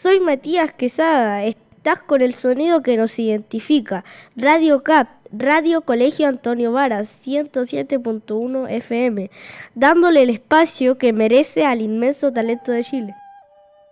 Soy Matías Quesada, estás con el sonido que nos identifica. Radio CAP, Radio Colegio Antonio Varas, 107.1 FM, dándole el espacio que merece al inmenso talento de Chile.